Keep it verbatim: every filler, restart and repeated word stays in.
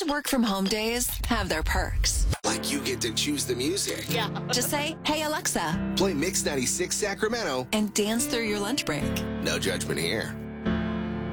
These work from home days have their perks. Like you get to choose the music. Yeah. Just say, hey, Alexa, Play Mix ninety-six Sacramento. and dance through your lunch break. No judgment here.